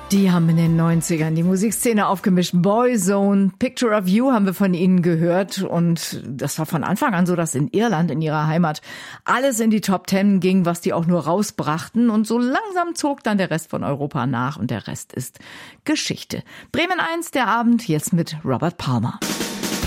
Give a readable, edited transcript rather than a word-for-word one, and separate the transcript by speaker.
Speaker 1: Die haben in den 90ern die Musikszene aufgemischt. Boyzone, Picture of You haben wir von ihnen gehört. Und das war von Anfang an so, dass in Irland, in ihrer Heimat, alles in die Top 10 ging, was die auch nur rausbrachten. Und so langsam zog dann der Rest von Europa nach und der Rest ist Geschichte. Bremen 1, der Abend, jetzt mit Robert Palmer.